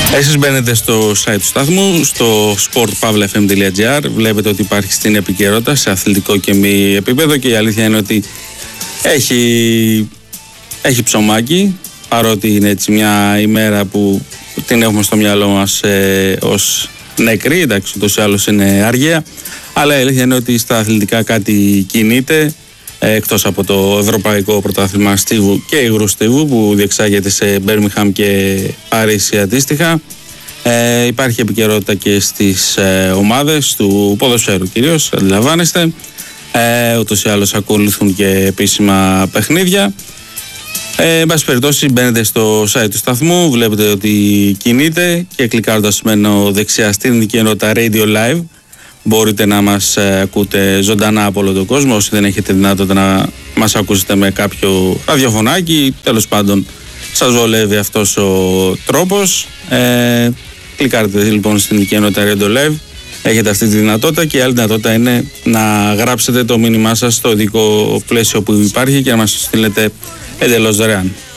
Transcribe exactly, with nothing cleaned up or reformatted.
Εσείς μπαίνετε στο site του σταθμού, στο sport pavla f m dot g r. Βλέπετε ότι υπάρχει στην επικαιρότητα σε αθλητικό και μη επίπεδο και η αλήθεια είναι ότι έχει, έχει ψωμάκι, παρότι είναι έτσι μια ημέρα που την έχουμε στο μυαλό μας ε, ως νεκρή, εντάξει, ούτως ή άλλως είναι αργία, αλλά η αλήθεια είναι ότι στα αθλητικά κάτι κινείται, ε, εκτός από το Ευρωπαϊκό Πρωτάθλημα Στίβου και υγρού στίβου που διεξάγεται σε Μπέρμιγχαμ και Παρίσι αντίστοιχα. Ε, υπάρχει επικαιρότητα και στις ε, ομάδες του ποδοσφαίρου κυρίως, αντιλαμβάνεστε. Ε, ούτως ή άλλως ακολουθούν και επίσημα παιχνίδια. Ε, εν πάση περιπτώσει, μπαίνετε στο site του σταθμού, βλέπετε ότι κινείται και κλικάροντας μένω δεξιά στην ειδική ενότητα Radio Live μπορείτε να μας ε, ακούτε ζωντανά από όλο τον κόσμο. Όσοι δεν έχετε δυνατότητα να μας ακούσετε με κάποιο ραδιοφωνάκι, τέλος πάντων σας βολεύει αυτός ο τρόπος. Ε, κλικάρετε λοιπόν στην ειδική ενότητα Radio Live, έχετε αυτή τη δυνατότητα και η άλλη δυνατότητα είναι να γράψετε το μήνυμά σας στο ειδικό πλαίσιο που υπάρχει και να μας στείλετε εντελώς δωρεάν.